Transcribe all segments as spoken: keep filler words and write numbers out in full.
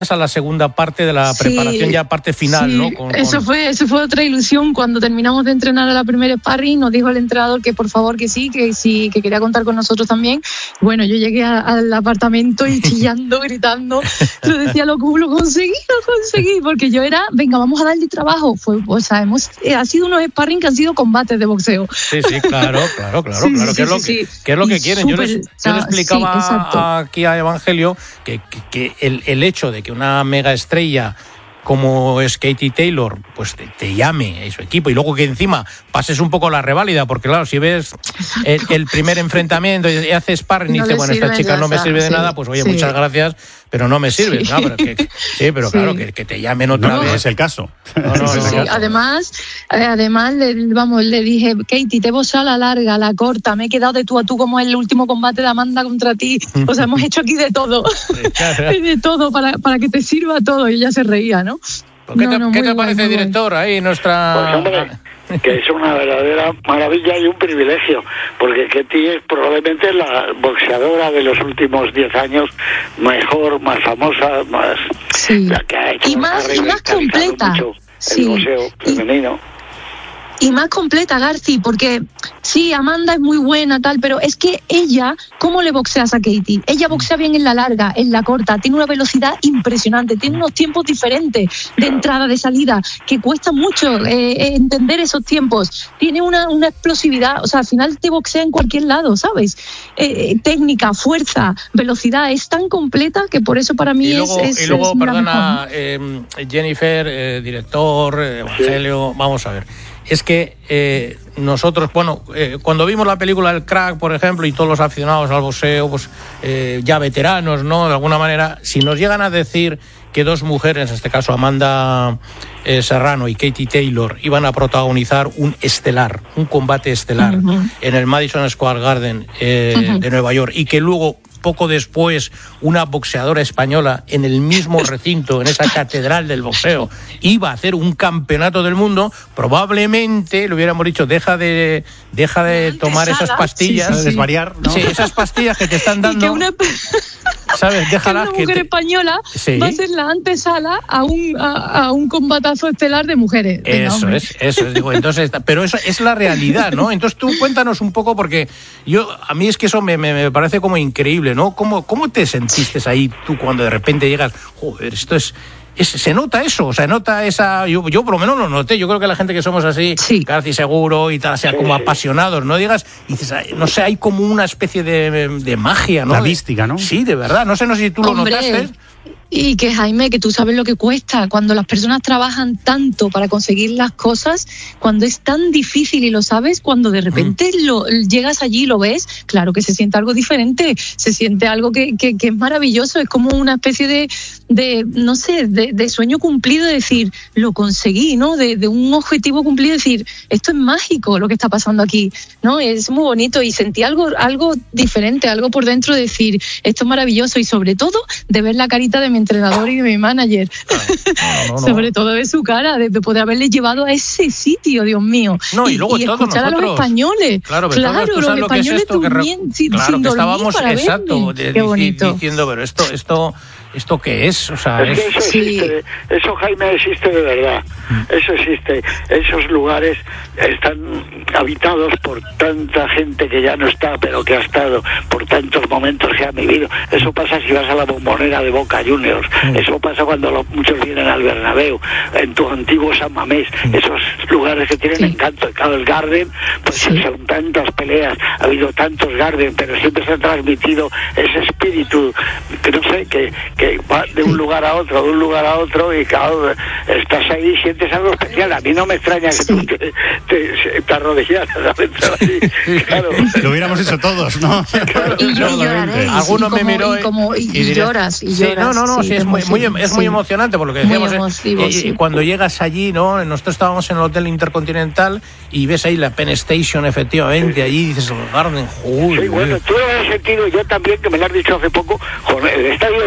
a la segunda parte de la preparación, sí, ya parte final, sí, ¿no? Con, eso con... fue eso fue otra ilusión cuando terminamos de entrenar a la primera sparring. Nos dijo el entrenador que por favor que sí, que sí, que quería contar con nosotros también. Bueno, yo llegué a, al apartamento y chillando, gritando, yo decía, lo, lo conseguí, lo conseguí, porque yo era, venga, vamos a darle trabajo. Fue, o sea, hemos, eh, ha sido unos sparring que han sido combates de boxeo. Sí, sí, claro, claro, claro, sí, claro, sí, que, es lo sí, que, sí. que es lo que Y quieren. super, yo, les, yo le explicaba sí, aquí a Evangelio que, que, que el, el hecho de que una mega estrella como es Katie Taylor, pues te, te llame a su equipo y luego que encima pases un poco la reválida, porque claro, si ves el, el primer enfrentamiento y haces sparring y no dices, bueno, esta chica no me sirve de sí, nada, pues oye, sí. muchas gracias, pero no me sirve. Sí, ¿no? Pero que, sí, pero sí. claro, que, que te llamen otra no, vez. No es el caso. No, no, sí, no, sí. no. Además, eh, además le, vamos, le dije, Katie, te he boxeado a la larga, a la corta, me he quedado de tú a tú como el último combate de Amanda contra ti. O sea, hemos hecho aquí de todo. de todo, para, para que te sirva todo. Y ella se reía, ¿no? ¿Qué te, no, no, ¿qué te guay, parece, director? Ahí nuestra... Pues hombre, que es una verdadera maravilla y un privilegio, porque Katie es probablemente la boxeadora de los últimos diez años mejor, más famosa, más... Sí. La que ha hecho y más, y más completa. Sí. El boxeo femenino. Y más completa, Garci, porque sí, Amanda es muy buena, tal, pero es que ella, ¿cómo le boxeas a Katie? Ella boxea bien en la larga, en la corta, tiene una velocidad impresionante, tiene unos tiempos diferentes de entrada, de salida, que cuesta mucho eh, entender esos tiempos. Tiene una, una explosividad, o sea, al final te boxea en cualquier lado, ¿sabes? Eh, técnica, fuerza, velocidad, es tan completa que por eso para mí y luego, es, es... Y luego, es perdona, eh, Jennifer, eh, director, eh, Evangelio, sí. Vamos a ver. Es que eh, nosotros, bueno, eh, cuando vimos la película El Crack, por ejemplo, y todos los aficionados al boxeo, pues eh, ya veteranos, ¿no? De alguna manera, si nos llegan a decir que dos mujeres, en este caso Amanda eh, Serrano y Katie Taylor, iban a protagonizar un estelar, un combate estelar uh-huh. en el Madison Square Garden eh, uh-huh. de Nueva York, y que luego poco después una boxeadora española en el mismo recinto, en esa catedral del boxeo, iba a hacer un campeonato del mundo, probablemente le hubiéramos dicho, deja de deja de tomar esas pastillas, sí, sí, sí. desvariar, ¿no? Sí, esas pastillas que te están dando. Y que una, ¿sabes? Déjalas que una mujer que te... española sí. va a ser la antesala a un a, a un combatazo estelar de mujeres. Venga, eso hombre. es, eso es, digo, entonces, pero eso es la realidad, ¿no? Entonces tú cuéntanos un poco, porque yo a mí es que eso me, me, me parece como increíble, ¿no? ¿Cómo, ¿Cómo te sentiste ahí tú cuando de repente llegas, joder, esto es, es se nota eso, o sea, nota esa, yo, yo por lo menos lo noté, yo creo que la gente que somos así, sí. Garci seguro y tal, sea, como apasionados, ¿no? Digas, y dices, no sé, hay como una especie de, de magia, ¿no? La mística, ¿no? Sí, de verdad, no sé, no sé si tú Hombre. lo notaste. Y que, Jaime, que tú sabes lo que cuesta cuando las personas trabajan tanto para conseguir las cosas, cuando es tan difícil y lo sabes, cuando de repente mm. lo, llegas allí y lo ves, claro que se siente algo diferente, se siente algo que, que, que es maravilloso, es como una especie de, de no sé, de, de sueño cumplido, de decir, lo conseguí, ¿no? De, de un objetivo cumplido, decir, esto es mágico lo que está pasando aquí, ¿no? Es muy bonito y sentí algo, algo diferente, algo por dentro de decir, esto es maravilloso y sobre todo de ver la carita de mi entrenador y de mi manager. No, no, no, sobre todo de su cara, de, de poder haberle llevado a ese sitio, Dios mío. No, y, y luego y todos escuchar nosotros. A los españoles. Claro, pero claro, todos, los lo que españoles es esto, durmien, que, sin, claro, sin que dormir estábamos, para exacto, verme. de, Qué bonito. diciendo, pero esto, esto, ¿esto qué es? O sea, es, es... que eso sí. existe, eso, Jaime, existe de verdad. Eso existe. Esos lugares están habitados por tanta gente que ya no está, pero que ha estado, por tantos momentos que han vivido. Eso pasa si vas a la Bombonera de Boca Juniors. Mm. Eso pasa cuando los, muchos vienen al Bernabéu, en tu antiguo San Mamés. Mm. Esos lugares que tienen sí. encanto. Claro, el Garden, pues sí. son tantas peleas, ha habido tantos Garden, pero siempre se ha transmitido ese espíritu, que no sé, que, que va de un lugar a otro, de un lugar a otro, y claro, estás ahí y sientes algo especial. A mí no me extraña que sí. tú te, te, te arrodillaras a entrar ahí. Claro. Lo hubiéramos hecho todos, ¿no? Claro, y yo lloraré. Alguno me miró y, como, y, y, y lloras, y sí, lloras. No, no, no, sí, sí, es, muy, muy, es sí. muy emocionante, por lo que decíamos. Emotivo, eh, sí. Y cuando llegas allí, ¿no? Nosotros estábamos en el Hotel Intercontinental y ves ahí la Penn Station, efectivamente, sí. allí dices, el Garden, joder. Sí, bueno, tú lo has sentido, yo también, que me lo has dicho hace poco, con el Estadio Olímpico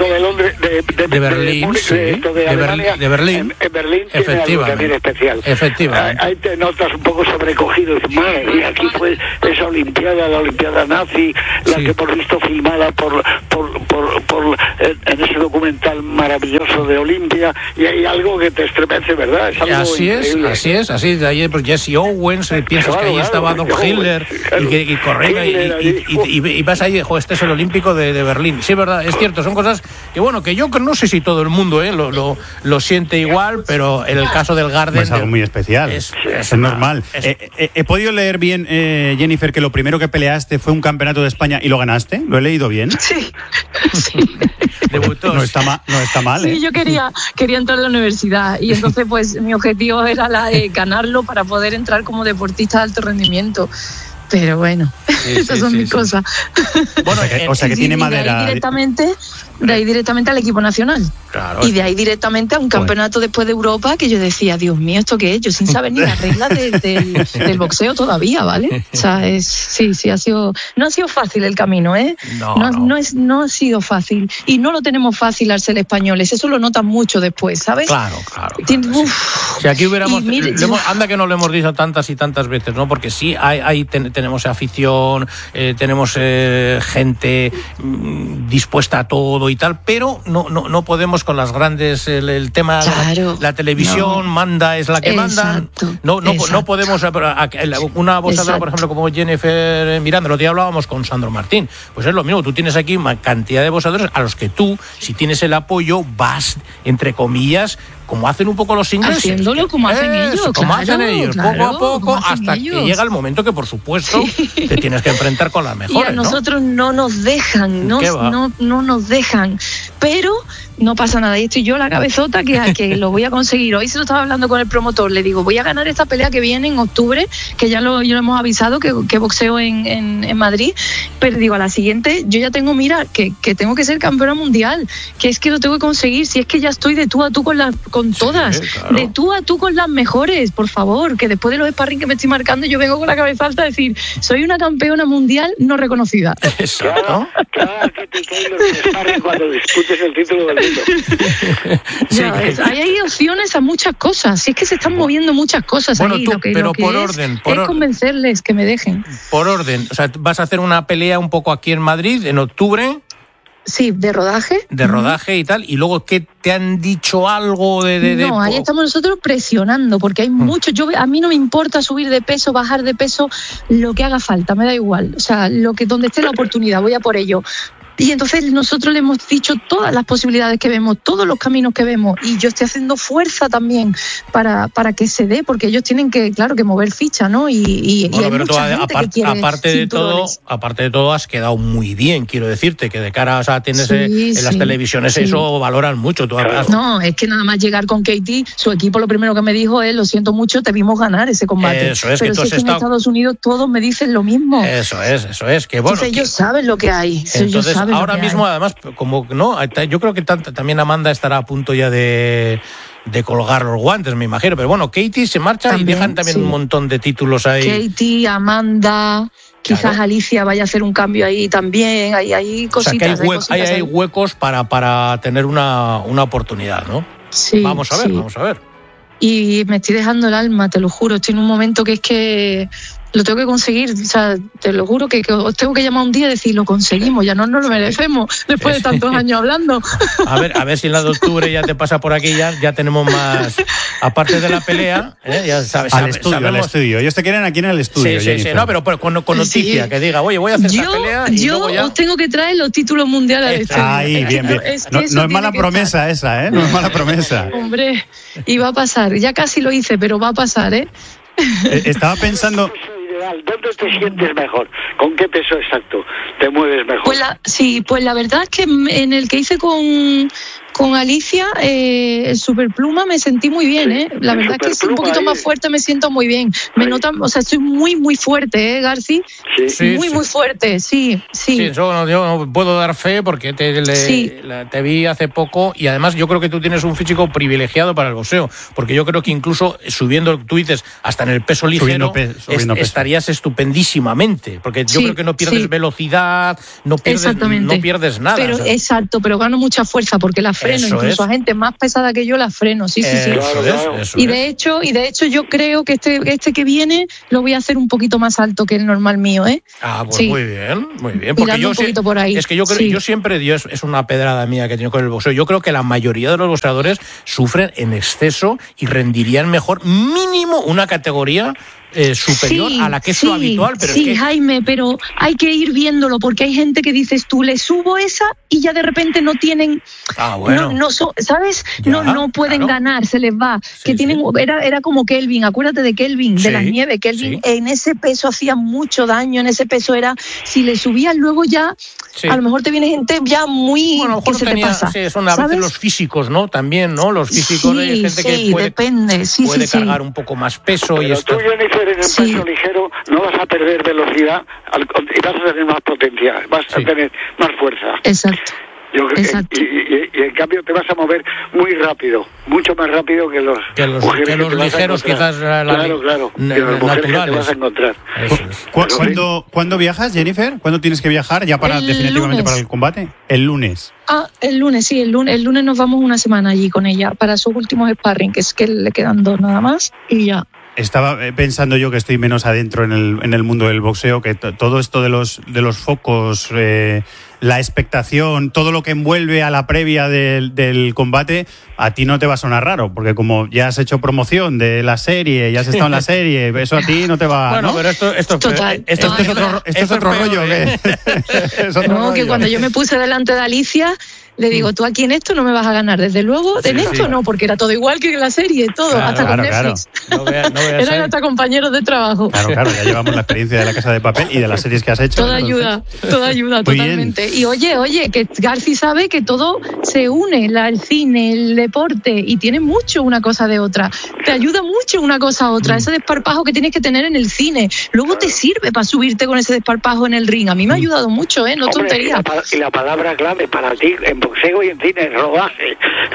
de Londres, de, de, de Berlín, de, Múnich, sí, de, esto de, de, Alemania, Berlín, de Berlín, en, en Berlín tiene algo también especial. Efectivamente. Ahí te notas un poco sobrecogido, madre mía, aquí fue esa Olimpiada, la Olimpiada nazi, la sí. que hemos visto filmada por, por, por, por en ese documental maravilloso de Olimpia, y hay algo que te estremece, ¿verdad? Es algo así increíble. es, así es, así de ahí pues Jesse Owens, piensas claro, que ahí claro, estaba Don Hitler, claro. y, que, y corriendo y, y, y, y, y vas ahí, joder, este es el Olímpico de, de Berlín. Sí, es verdad, es cierto, son cosas que bueno, que yo no sé si todo el mundo eh, lo, lo, lo siente igual, pero en el caso del Garden es algo muy especial, es, es, es normal. Es, eh, eh, he podido leer bien, eh, Jennifer, que lo primero que peleaste fue un campeonato de España y lo ganaste. ¿Lo he leído bien? Sí, sí. Debutó. No está mal, no está mal. Sí, ¿eh? yo quería, quería entrar a la universidad y entonces pues mi objetivo era la de ganarlo para poder entrar como deportista de alto rendimiento. Pero bueno, sí, esas sí, son sí, mis sí. cosas. Bueno, o sea que, o sea que sí, tiene de madera. Ahí directamente, de ahí directamente al equipo nacional. Claro, y de ahí directamente a un campeonato bueno. después de Europa que yo decía, Dios mío, ¿esto qué es? Yo sin saber ni las reglas de, de, del boxeo todavía, ¿vale? O sea, es, sí, sí, ha sido, no ha sido fácil el camino, ¿eh? No, no, no. no, es, no ha sido fácil. Y no lo tenemos fácil al ser españoles, eso lo notan mucho después, ¿sabes? Claro, claro. claro Tien, sí. Si aquí hubiéramos, mire, le hemos, anda que no lo hemos dicho tantas y tantas veces, ¿no? Porque sí, hay, hay ten, tenemos afición, eh, tenemos eh, gente mm, dispuesta a todo y tal, pero no, no, no podemos con las grandes, el, el tema, claro, la, la televisión no. manda, es la que exacto, manda, no, no, no podemos, una boxeadora, por ejemplo, como Jennifer Miranda, lo que hablábamos con Sandro Martín, pues es lo mismo, tú tienes aquí una cantidad de boxeadores a los que tú, si tienes el apoyo, vas, entre comillas, como hacen un poco los ingleses. Haciéndolo como hacen Eso, ellos, como claro, hacen ellos, claro, poco a poco, hasta ellos. que llega el momento que, por supuesto, sí. te tienes que enfrentar con las mejores, y a nosotros no, no nos dejan, no, no, no nos dejan, pero no pasa nada, y estoy yo la cabezota que, que lo voy a conseguir. Hoy se lo estaba hablando con el promotor, le digo, voy a ganar esta pelea que viene en octubre, que ya lo, ya lo hemos avisado, que, que boxeo en, en, en Madrid, pero digo, a la siguiente, yo ya tengo, mira, que, que tengo que ser campeona mundial, que es que lo tengo que conseguir, si es que ya estoy de tú a tú con, la, con todas, sí, claro. de tú a tú con las mejores, por favor, que después de los sparring que me estoy marcando, yo vengo con la cabeza alta a decir, soy una campeona mundial no reconocida. Exacto. Claro, que te caen los sparring cuando disputes el título del mundo. Sí, ves, que... hay, hay opciones a muchas cosas, si es que se están moviendo muchas cosas bueno, ahí, tú, lo que, pero lo que por es, orden, por es or... convencerles que me dejen. Por orden, o sea, vas a hacer una pelea un poco aquí en Madrid en octubre. Sí, de rodaje. De rodaje y tal. Y luego, ¿qué te han dicho algo de...? de, de no, ahí estamos nosotros presionando, porque hay mucho... Yo, a mí no me importa subir de peso, bajar de peso, lo que haga falta, me da igual. O sea, lo que donde esté la oportunidad, voy a por ello. Y entonces nosotros le hemos dicho todas las posibilidades que vemos, todos los caminos que vemos, y yo estoy haciendo fuerza también para, para que se dé, porque ellos tienen que, claro, que mover ficha, ¿no? Y, y, bueno, y hay pero mucha tú, gente aparte, que quiere aparte de todo, aparte de todo, has quedado muy bien, quiero decirte, que de cara, o sea, tienes sí, en sí, las televisiones sí. eso valoran mucho. Tú has... No, es que nada más llegar con Katie, su equipo lo primero que me dijo es, lo siento mucho, te vimos ganar ese combate. Eso es, pero que si es que estado... en Estados Unidos todos me dicen lo mismo. Eso es, eso es, que bueno. Entonces que... ellos saben lo que hay. Entonces, ellos saben ahora lo que mismo, hay. además, como no, yo creo que tanto, también Amanda estará a punto ya de, de colgar los guantes, me imagino. Pero bueno, Katie se marcha también, y dejan también sí. un montón de títulos ahí. Katie, Amanda, quizás claro. Alicia vaya a hacer un cambio ahí también. Hay, hay cositas. O sea, que hay, hue- hay, cositas hay, hay ahí. huecos para, para tener una, una oportunidad, ¿no? Sí. Vamos a ver, sí. vamos a ver. Y me estoy dejando el alma, te lo juro. Estoy en un momento que es que lo tengo que conseguir. O sea, te lo juro que, que os tengo que llamar un día y decir, lo conseguimos, ya no nos lo merecemos después de tantos años hablando. A ver, a ver si en la de octubre ya te pasa por aquí, ya, ya tenemos más, aparte de la pelea, ¿eh? Ya sabes, al sabe, estudio, sabemos... al estudio. Ellos te quieren aquí en el estudio. Sí, sí, sí, no, pero, pero con, con noticia, sí. que diga, oye, voy a hacer yo, esta pelea y yo luego ya... os tengo que traer los títulos mundiales al estudio. Ahí, bien, bien. Es que no, no es mala promesa estar. esa, ¿eh? No es mala promesa. Hombre, y va a pasar. Ya casi lo hice, pero va a pasar, ¿eh? Estaba pensando... ¿Dónde te sientes mejor? ¿Con qué peso exacto te mueves mejor? Pues la, sí, pues la verdad es que en el que hice con, Con Alicia, eh, Superpluma, me sentí muy bien, ¿eh? La verdad es que es un poquito más fuerte, me siento muy bien. Me nota, o sea, estoy muy, muy fuerte, ¿eh, Garci? Sí, sí, muy, sí. muy fuerte, sí, sí. Sí, yo no, yo no puedo dar fe porque te, le, sí. la, te vi hace poco y además yo creo que tú tienes un físico privilegiado para el boxeo, porque yo creo que incluso subiendo, tú dices, hasta en el peso ligero, pe est estarías estupendísimamente, porque yo sí, creo que no pierdes sí. velocidad, no pierdes, no pierdes nada. Pero, o sea. Exacto, pero gano mucha fuerza porque la freno, Eso incluso es. a gente más pesada que yo la freno, sí, sí, sí. Eso es, eso y de es. hecho, y de hecho yo creo que este, este que viene lo voy a hacer un poquito más alto que el normal mío, ¿eh? Ah, pues sí. muy bien, muy bien. Porque yo un poquito por ahí. Es que yo creo, sí. yo siempre, Dios, es una pedrada mía que he tenido con el boxeo. Yo creo que la mayoría de los boxeadores sufren en exceso y rendirían mejor mínimo una categoría Eh, superior sí, a la que es sí, lo habitual, pero sí, es que... Jaime, pero hay que ir viéndolo porque hay gente que dices tú le subo esa y ya de repente no tienen, ah, bueno. no, no so, ¿sabes? Ya, no, no pueden claro. ganar, se les va. Sí, que tienen, sí. era, era como Kelvin, acuérdate de Kelvin, Sí, de las nieves. Kelvin sí. en ese peso hacía mucho daño, en ese peso era, si le subías luego ya, sí. a lo mejor te viene gente ya muy bueno, a lo que mejor se tenía, te pasa. Sí, son a ¿sabes? veces los físicos, ¿no? También, ¿no? Los físicos, sí, hay gente sí, que puede, depende. Sí, puede sí, cargar sí. un poco más peso. Pero y esto... tú, Jennifer, en el sí. peso ligero no vas a perder velocidad al, y vas a tener más potencia, vas sí. a tener más fuerza. Exacto. Yo creo Exacto. que, y, y, y en cambio te vas a mover muy rápido, mucho más rápido que los, que los, que los que ligeros, quizás la, la, claro, claro, na, que las mujeres naturales. que te vas a encontrar. Eso es. ¿Cu ¿Cuándo, ¿Cuándo viajas, Jennifer? ¿Cuándo tienes que viajar ya para el definitivamente lunes. para el combate? El lunes. Ah, el lunes, sí, el lunes, el lunes nos vamos una semana allí con ella para sus últimos sparring, que es que le quedan dos nada más y ya. Estaba pensando yo que estoy menos adentro en el, en el mundo del boxeo, que todo esto de los, de los focos, eh, la expectación, todo lo que envuelve a la previa del, del combate, a ti no te va a sonar raro, porque como ya has hecho promoción de la serie, ya has estado en la serie, eso a ti no te va... Bueno, ¿no? pero esto, esto, Total, esto, total. esto es otro, Esto es otro peor, rollo. ¿eh? Que... es otro No, rollo. que cuando yo me puse delante de Alicia, le digo, tú aquí en esto no me vas a ganar, desde luego, Sí, en esto sí. no, porque era todo igual que en la serie, todo, Claro, hasta claro, con Netflix. No vea, no vea Eran ser. hasta compañeros de trabajo. Claro, claro, ya llevamos la experiencia de La Casa de Papel y de las series que has hecho. Toda entonces. ayuda, toda ayuda, Muy totalmente. Y oye, oye, que Garci sabe que todo se une, la, el cine, el deporte, y tiene mucho una cosa de otra. Te ayuda mucho una cosa a otra, ese desparpajo que tienes que tener en el cine. Luego te sirve para subirte con ese desparpajo en el ring. A mí me ha ayudado mucho, ¿eh? No Hombre, tontería. Y la, y la palabra clave para ti en boxeo y en cine es rodaje.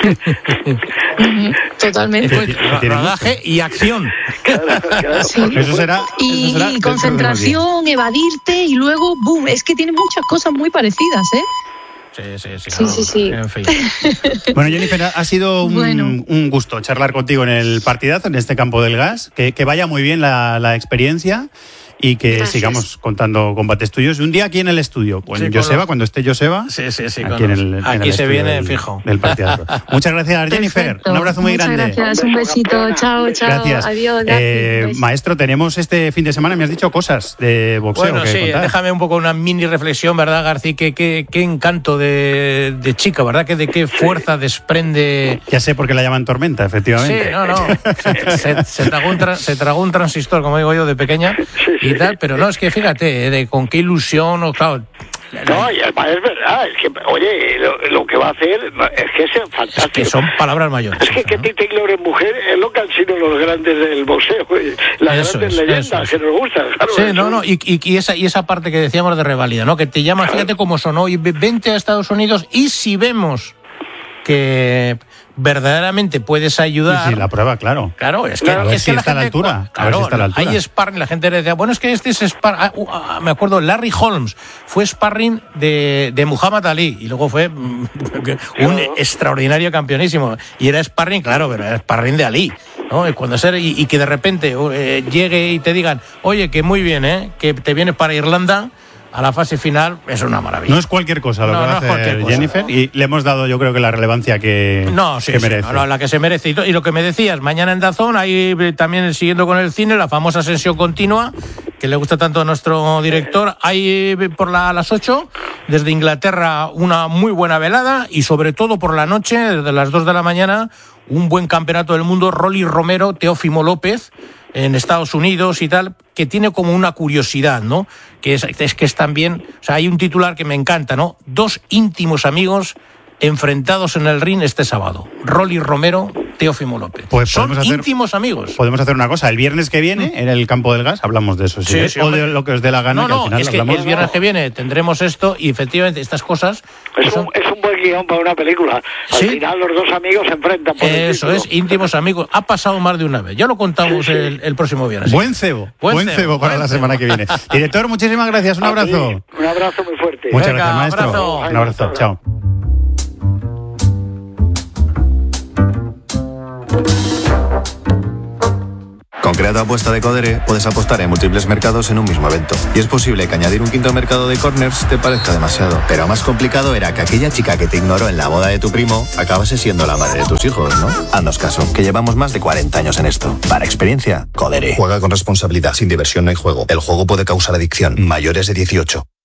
Ujú, totalmente. Pues, Tiene rodaje y acción. Claro, claro. Sí. Eso será, Y, eso será y dentro de unos días. concentración, evadirte y luego, boom, es que tiene muchas cosas muy parecidas, ¿eh? Sí, sí, sí. Sí, no, sí, sí. En fin. Bueno, Jennifer, ha sido un, Bueno. un gusto charlar contigo en el partidazo, en este campo del gas. Que, que vaya muy bien la, la experiencia y que Gracias. sigamos contando combates tuyos. Un día aquí en el estudio, con Sí, con Joseba, los- cuando esté Joseba. Sí, sí, sí. Aquí, con en los- el, en aquí el se estudio viene del, fijo. del partidazo. Muchas gracias, Jennifer. Perfecto. Un abrazo muy Muchas grande. gracias, un besito. Chao, chao. Gracias. Adiós. Eh, Garci. Beso. maestro, tenemos este fin de semana, me has dicho cosas de boxeo. Bueno, que sí, contar. déjame un poco una mini reflexión, ¿verdad, García? Qué, qué, qué encanto de, de chica, ¿verdad? Que de qué fuerza desprende... Ya sé por qué la llaman tormenta, efectivamente. Sí, no, no. Se, se- se tragó un tra- se tragó un transistor, como digo yo, de pequeña y tal, pero no, es que fíjate, eh, de con qué ilusión, o claro... No, y además es verdad, es que, oye, lo, lo que va a hacer es que es fantástico. Es que son palabras mayores. Es que Katie Taylor es mujer, es lo que han sido los grandes del boxeo, las Eso grandes es, leyendas eso es. que nos gustan. Claro, Sí, eso. no, no, y, y, y esa, y esa parte que decíamos de revalida, ¿no? Que te llama, fíjate cómo sonó, y ve- vente a Estados Unidos y si vemos que verdaderamente puedes Sí, ayudar... sí, la prueba, claro. Claro, es que, A ver es si que la está a la gente- altura, a ver Claro, si está a la altura. hay sparring, la gente decía, bueno, es que este es sparring. Ah, uh, ah, me acuerdo, Larry Holmes fue sparring de, de Muhammad Ali y luego fue mm, un extraordinario campeonísimo. Y era sparring, claro, pero era sparring de Ali. ¿No? Y, cuando ser, y, y que de repente eh, llegue y te digan, oye, que muy bien, ¿eh? Que te vienes para Irlanda a la fase final, es una maravilla. No es cualquier cosa lo No, que va no a es cualquier hacer cosa. Jennifer y le hemos dado yo creo que la relevancia que, No, sí, que sí, merece. no, no, la que se merece. Y, to- y lo que me decías, mañana en Dazón, ahí eh, también siguiendo con el cine, la famosa sesión continua, que le gusta tanto a nuestro director. Hay eh, por la, a las ocho, desde Inglaterra, una muy buena velada y sobre todo por la noche, desde las dos de la mañana, un buen campeonato del mundo, Rolly Romero, Teófimo López, en Estados Unidos y tal, que tiene como una curiosidad, ¿no? Que es, es que es también, o sea, hay un titular que me encanta, ¿no? Dos íntimos amigos enfrentados en el ring este sábado. Rolly Romero, Teófimo López. Pues son hacer, íntimos amigos. Podemos hacer una cosa. El viernes que viene, en el Campo del Gas, hablamos de eso. Sí, ¿sí? Sí, o de lo que os dé la gana. No, que al no, final es que hablamos... el viernes que viene tendremos esto y efectivamente estas cosas... Es, son... un, es un buen guión para una película. Al ¿Sí? final los dos amigos se enfrentan por Eso el es, íntimos amigos. Ha pasado más de una vez. Ya lo contamos sí, sí. El, el próximo viernes. Buen cebo. Buen, buen cebo, cebo para buen la semana cebo. que viene. Director, muchísimas gracias. Un abrazo. Sí, un abrazo muy fuerte. Muchas Venga, gracias, maestro. Abrazo. Un abrazo. Chao. Con Creato Apuesta de Codere puedes apostar en múltiples mercados en un mismo evento. Y es posible que añadir un quinto mercado de corners te parezca demasiado. Pero más complicado era que aquella chica que te ignoró en la boda de tu primo acabase siendo la madre de tus hijos, ¿no? Haznos caso, que llevamos más de cuarenta años en esto. Para experiencia, Codere. Juega con responsabilidad. Sin diversión no hay juego. El juego puede causar adicción. Mayores de dieciocho.